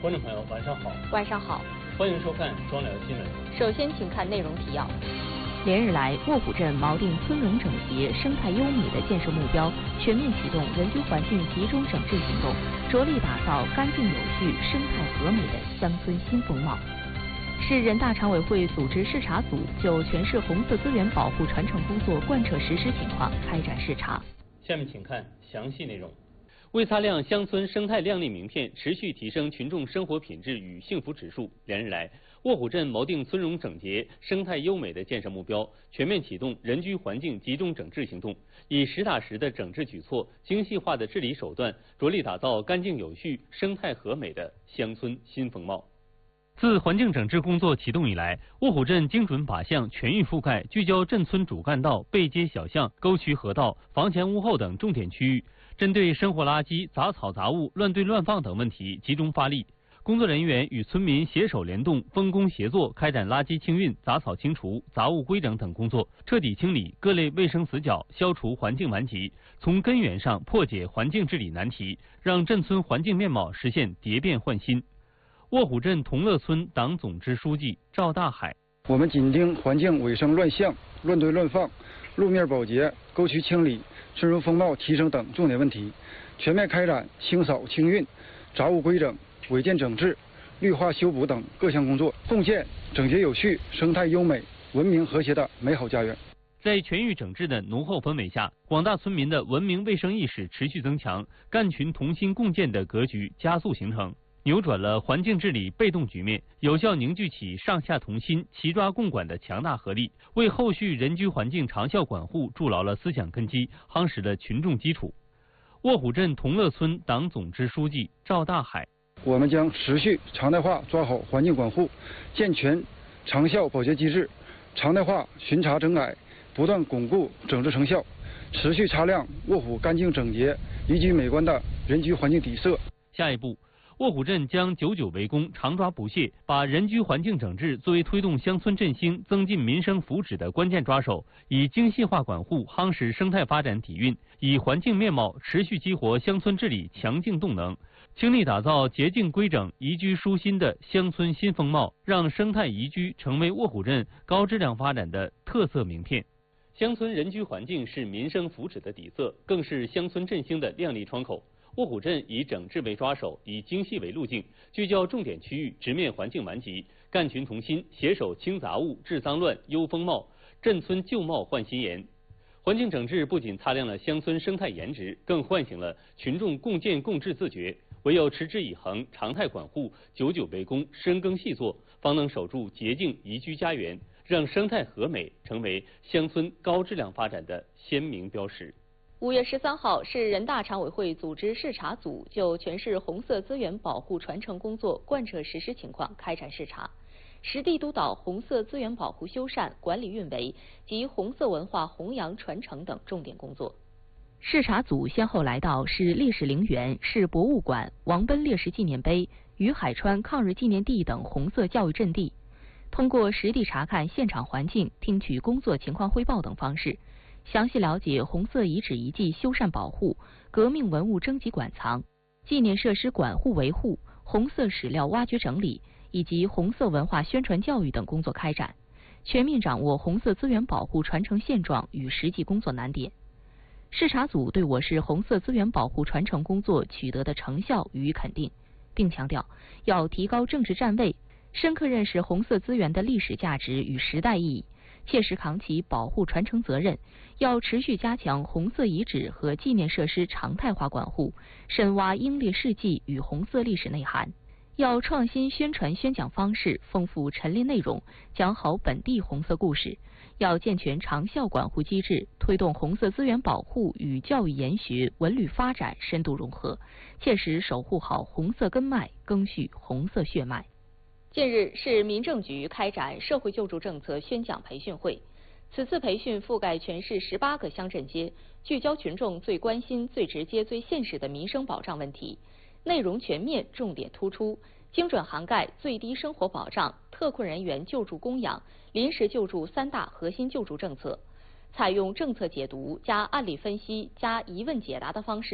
观众朋友，晚上好。 晚上好， 欢迎收看庄聊新闻。 首先，请看内容提要。 连日来，卧虎镇锚定村容整洁、生态优美的建设目标，全面启动人居环境集中整治行动，着力打造干净有序、生态和美的乡村新风貌。市人大常委会组织视察组就全市红色资源保护传承工作贯彻实施情况开展视察。 下面请看详细内容。为擦亮乡村生态亮丽名片，持续提升群众生活品质与幸福指数，连日来，卧虎镇锚定村容整洁、生态优美的建设目标，全面启动人居环境集中整治行动，以实打实的整治举措、精细化的治理手段，着力打造干净有序、生态和美的乡村新风貌。自环境整治工作启动以来，卧虎镇精准靶向、全域覆盖，聚焦镇村主干道、背街小巷、沟渠河道、房前屋后等重点区域，针对生活垃圾、杂草杂物乱堆乱放等问题集中发力。工作人员与村民携手联动，分工协作，开展垃圾清运、杂草清除、杂物归整等工作，彻底清理各类卫生死角，消除环境顽疾，从根源上破解环境治理难题，让镇村环境面貌实现蝶变换新。卧虎镇同乐村党总支书记赵大海： 我们紧盯环境卫生乱象、乱堆乱放、路面保洁、沟渠清理、村容风貌提升等重点问题，全面开展清扫清运、杂物归整、违建整治、绿化修补等各项工作，共建整洁有序、生态优美、文明和谐的美好家园。 在全域整治的浓厚氛围下，广大村民的文明卫生意识持续增强，干群同心共建的格局加速形成，扭转了环境治理被动局面，有效凝聚起上下同心、齐抓共管的强大合力，为后续人居环境长效管护筑牢了思想根基，夯实了群众基础。卧虎镇同乐村党总支书记赵大海： 我们将持续常态化抓好环境管护，健全长效保洁机制，常态化巡查整改，不断巩固整治成效，持续擦亮卧虎干净整洁、宜居美观的人居环境底色。 下一步，卧虎镇将久久为功，常抓不懈，把人居环境整治作为推动乡村振兴、增进民生福祉的关键抓手，以精细化管护夯实生态发展底蕴，以环境面貌持续激活乡村治理强劲动能，倾力打造洁净规整、宜居舒心的乡村新风貌，让生态宜居成为卧虎镇高质量发展的特色名片。乡村人居环境是民生福祉的底色，更是乡村振兴的亮丽窗口。卧虎镇以整治为抓手，以精细为路径，聚焦重点区域，直面环境顽疾，干群同心，携手清杂物、治脏乱、优风貌，镇村旧貌换新颜。环境整治不仅擦亮了乡村生态颜值，更唤醒了群众共建共治自觉。唯有持之以恒、常态管护、久久为功、深耕细作，方能守住洁净宜居家园，让生态和美成为乡村高质量发展的鲜明标识。 5月13号，市人大常委会组织视察组就全市红色资源保护传承工作贯彻实施情况开展视察，实地督导红色资源保护修缮、管理运维及红色文化弘扬传承等重点工作。 视察组先后来到市历史陵园、市博物馆、王奔烈士纪念碑、于海川抗日纪念地等红色教育阵地，通过实地查看现场环境、听取工作情况汇报等方式，详细了解红色遗址遗迹修缮保护、革命文物征集馆藏、纪念设施管护维护、红色史料挖掘整理以及红色文化宣传教育等工作开展，全面掌握红色资源保护传承现状与实际工作难点。视察组对我市红色资源保护传承工作取得的成效予以肯定，并强调要提高政治站位，深刻认识红色资源的历史价值与时代意义，切实扛起保护传承责任，要持续加强红色遗址和纪念设施常态化管护，深挖英烈事迹与红色历史内涵。要创新宣传宣讲方式，丰富陈列内容，讲好本地红色故事。要健全长效管护机制，推动红色资源保护与教育研学、文旅发展深度融合，切实守护好红色根脉，赓续红色血脉。 近日，市民政局开展社会救助政策宣讲培训会。此次培训覆盖全市18个乡镇街，聚焦群众最关心、最直接、最现实的民生保障问题，内容全面，重点突出，精准涵盖最低生活保障、特困人员救助供养、临时救助3大核心救助政策，采用政策解读加案例分析加疑问解答的方式，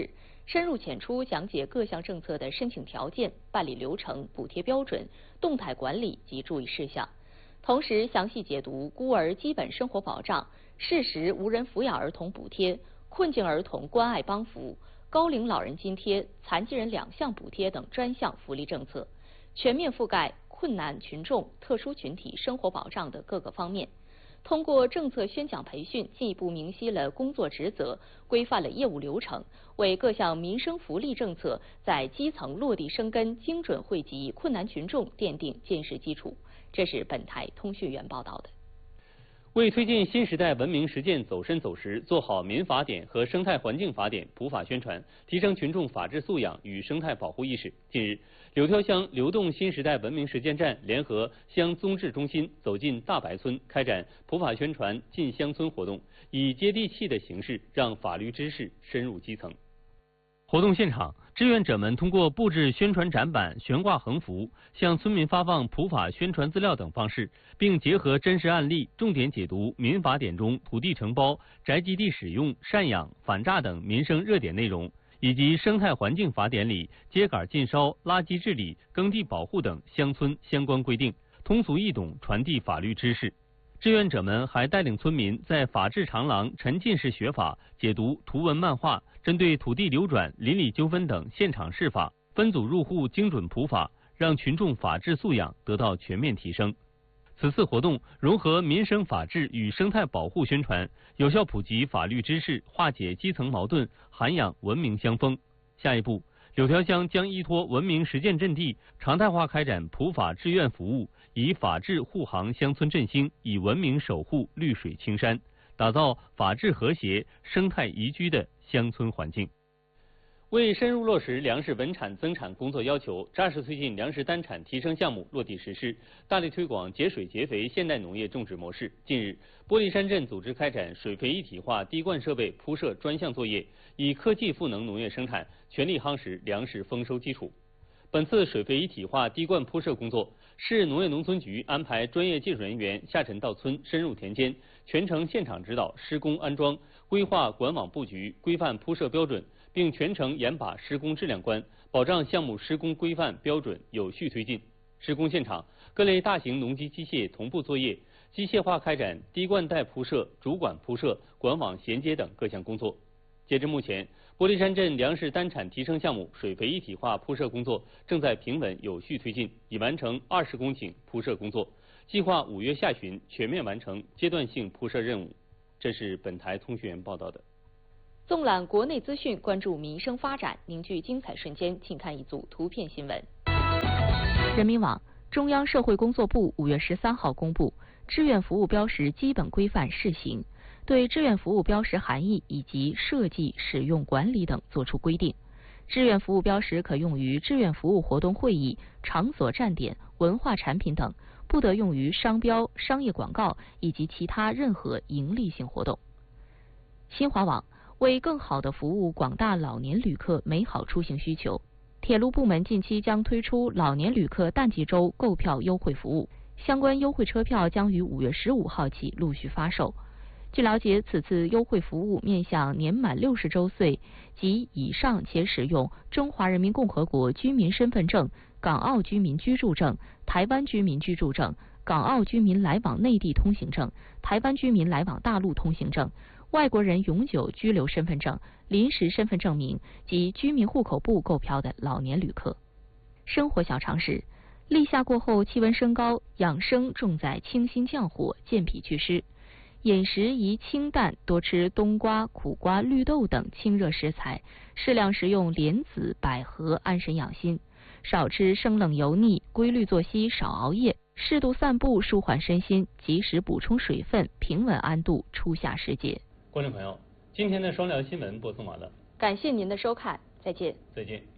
深入浅出讲解各项政策的申请条件、办理流程、补贴标准、动态管理及注意事项，同时详细解读孤儿基本生活保障、适时无人抚养儿童补贴、困境儿童关爱帮扶、高龄老人津贴、残疾人2项补贴等专项福利政策，全面覆盖困难群众、特殊群体生活保障的各个方面。通过政策宣讲培训，进一步明晰了工作职责，规范了业务流程，为各项民生福利政策在基层落地生根、精准惠及困难群众奠定坚实基础。这是本台通讯员报道的。 为推进新时代文明实践走深走实，做好民法典和生态环境法典普法宣传，提升群众法治素养与生态保护意识。近日，柳条乡流动新时代文明实践站联合乡综治中心走进大白村，开展普法宣传进乡村活动，以接地气的形式让法律知识深入基层。活动现场，志愿者们通过布置宣传展板、悬挂横幅，向村民发放普法宣传资料等方式，并结合真实案例，重点解读民法典中土地承包、宅基地使用、赡养、反诈等民生热点内容，以及生态环境法典里秸秆禁烧、垃圾治理、耕地保护等乡村相关规定，通俗易懂传递法律知识。志愿者们还带领村民在法治长廊沉浸式学法，解读图文漫画，针对土地流转、邻里纠纷等现场释法，分组入户精准普法，让群众法治素养得到全面提升。此次活动融合民生法治与生态保护宣传，有效普及法律知识，化解基层矛盾，涵养文明乡风。下一步，柳条乡将依托文明实践阵地，常态化开展普法志愿服务，以法治护航乡村振兴，以文明守护绿水青山，打造法治和谐、生态宜居的乡村环境。为深入落实粮食稳产增产工作要求，扎实推进粮食单产提升项目落地实施，大力推广节水节肥现代农业种植模式。近日，玻璃山镇组织开展水肥一体化滴灌设备铺设专项作业，以科技赋能农业生产，全力夯实粮食丰收基础。本次水肥一体化滴灌铺设工作，市农业农村局安排专业技术人员下沉到村，深入田间，全程现场指导施工安装，规划管网布局，规范铺设标准，并全程严把施工质量关，保障项目施工规范标准有序推进。施工现场，各类大型农机机械同步作业，机械化开展滴灌带铺设、主管铺设、管网衔接等各项工作。截至目前，玻璃山镇粮食单产提升项目水肥一体化铺设工作正在平稳有序推进，已完成20公顷铺设工作，计划5月下旬全面完成阶段性铺设任务。这是本台通讯员报道的。 纵览国内资讯，关注民生发展，凝聚精彩瞬间，请看一组图片新闻。 人民网、中央社会工作部5月13号公布《志愿服务标识基本规范试行》，对志愿服务标识含义以及设计、使用、管理等作出规定。志愿服务标识可用于志愿服务活动会议、场所站点、文化产品等，不得用于商标、商业广告以及其他任何盈利性活动。新华网为更好地服务广大老年旅客美好出行需求，铁路部门近期将推出老年旅客淡季周购票优惠服务，相关优惠车票将于5月15号起陆续发售。据了解，此次优惠服务面向年满60周岁及以上且使用中华人民共和国居民身份证、港澳居民居住证、台湾居民居住证、港澳居民来往内地通行证、台湾居民来往大陆通行证、外国人永久居留身份证、临时身份证明及居民户口簿购票的老年旅客。生活小常识：立夏过后气温升高，养生重在清心降火、健脾祛湿。饮食宜清淡，多吃冬瓜、苦瓜、绿豆等清热食材，适量食用莲子、百合，安神养心。少吃生冷油腻，规律作息，少熬夜，适度散步，舒缓身心，及时补充水分，平稳安度初夏时节。 观众朋友，今天的双聊新闻播送完了， 感谢您的收看，再见。 再见。